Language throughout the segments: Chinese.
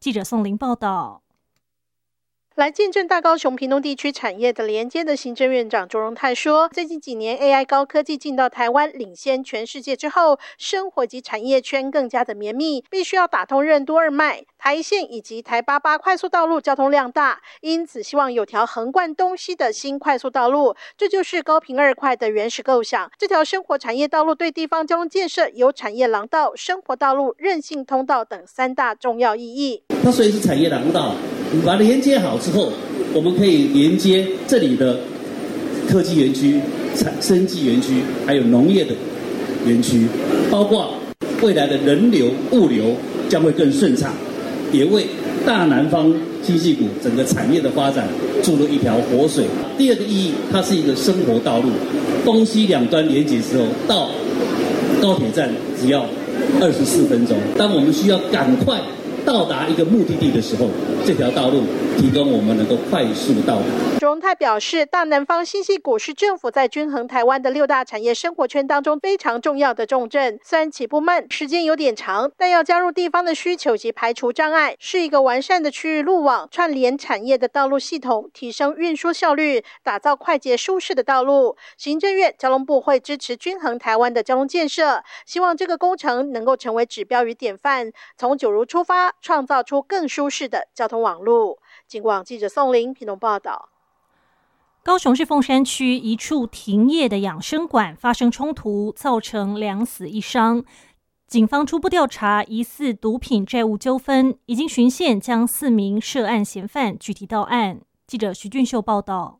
记者宋玲报道。 来见证大高雄屏东地区产业的连接的行政院长卓荣泰说，最近几年 AI 高科技进到台湾，领先全世界之后，生活及产业圈更加的绵密，必须要打通任督二脉，台线以及台88快速道路交通量大，因此希望有条横贯东西的新快速道路，这就是高屏2快的原始构想。这条生活产业道路对地方交通建设有产业廊道、生活道路、韧性通道等3大重要意义。 它虽然是产业廊道，你把它连接好之后，我们可以连接这里的科技园区、生技园区，还有农业的园区，包括未来的人流、物流将会更顺畅，也为大南方新细谷整个产业的发展注入一条活水。第二个意义，它是一个生活道路，东西两端连接之后，到高铁站只要24分钟。当我们需要赶快到达一个目的地的时候，这条道路提供我们能够快速到达。 卓荣泰表示，大南方新细谷是政府在均衡台湾的6大产业生活圈当中非常重要的重镇。虽然起步慢，时间有点长，但要加入地方的需求及排除障碍，是一个完善的区域路网，串联产业的道路系统，提升运输效率，打造快捷舒适的道路。行政院交通部会支持均衡台湾的交通建设，希望这个工程能够成为指标与典范，从九如出发，创造出更舒适的交通网路。警广记者宋玲屏东报道。 高雄市凤山区一处停业的养生馆发生冲突，造成2死1伤。警方初步调查疑似毒品债务纠纷，已经循线将4名涉案嫌犯具体到案。记者徐俊秀报道。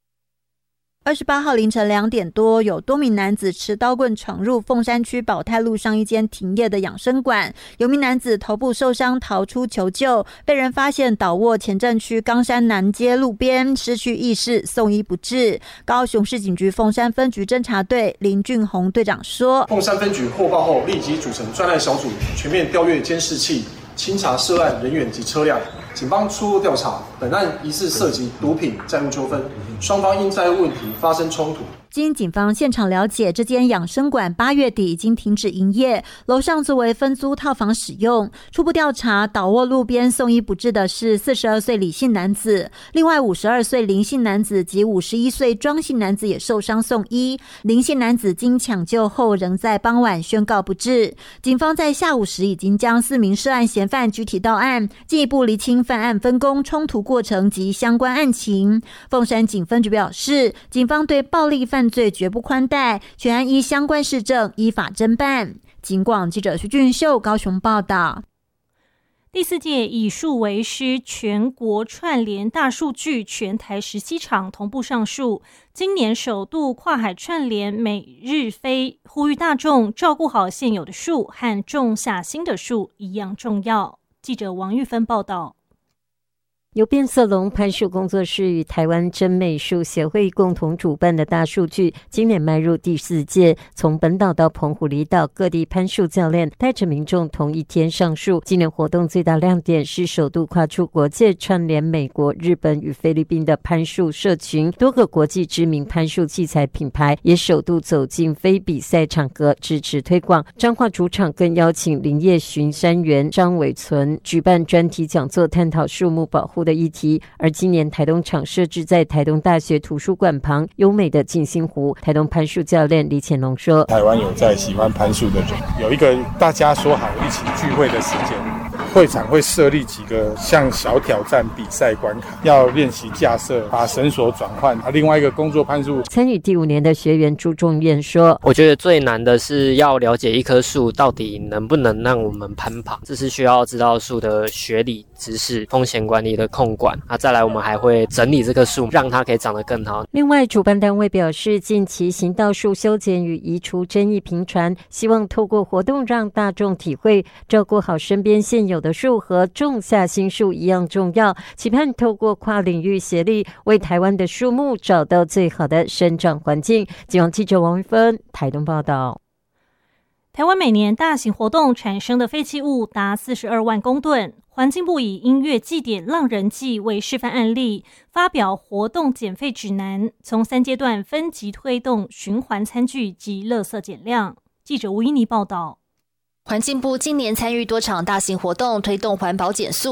28号凌晨2点多，有多名男子持刀棍闯入凤山区保泰路上一间停业的养生馆，有名男子头部受伤逃出求救，被人发现倒卧前镇区冈山南街路边，失去意识，送医不治。高雄市警局凤山分局侦查队林俊宏队长说， 凤山分局获报后立即组成专案小组，全面调阅监视器，清查涉案人员及车辆。警方初步调查，本案疑似涉及毒品债务纠纷，双方因债务问题发生冲突。 经警方现场了解，这间养生馆8月底已经停止营业，楼上作为分租套房使用。初步调查，倒卧路边送医不治的是42岁李姓男子，另外52岁林姓男子及51岁庄姓男子也受伤送医。林姓男子经抢救后仍在傍晚宣告不治。警方在下午时已经将4名涉案嫌犯具体到案，进一步厘清犯案分工、冲突过程及相关案情。凤山警分局表示，警方对暴力犯罪绝不宽待，全案依相关事证依法侦办。警广记者徐俊秀高雄报道。 第4届以数为师全国串联大数据全台17场同步上树，今年首度跨海串联每日飞，呼吁大众照顾好现有的树和种下新的树一样重要。记者王玉芬报道。 由变色龙攀树工作室与台湾真美术协会共同主办的大数据，今年迈入第4届，从本岛到澎湖离岛各地攀树教练带着民众同一天上树。今年活动最大亮点是首度跨出国界，串联美国、日本与菲律宾的攀树社群，多个国际知名攀树器材品牌也首度走进非比赛场合支持推广。彰化主场更邀请林业巡山员张伟存举办专题讲座，探讨树木保护的议题。而今年台东场设置在台东大学图书馆旁优美的静心湖，台东攀树教练李潜龙说， 台湾有在喜欢攀树的人，有一个大家说好一起聚会的时间，会场会设立几个像小挑战比赛关卡，要练习架设，把绳索转换。另外一个工作攀树参与第5年的学员朱仲彦说， 我觉得最难的是要了解一棵树到底能不能让我们攀爬，这是需要知道树的学理知识、风险管理的控管再来我们还会整理这棵树，让它可以长得更好。 另外主办单位表示，近期行道树修剪与移除争议频传，希望透过活动让大众体会照顾好身边现有的树和种下新树一样重要，期盼透过跨领域协力，为台湾的树木找到最好的生长环境。警广记者王玉芬台东报道。 台湾每年大型活动产生的废弃物达42万公吨，环境部以音乐祭典浪人祭为示范案例，发表活动减废指南，从3阶段分级推动循环餐具及垃圾减量。记者吴依妮报道。 环境部今年参与多场大型活动，推动环保减塑。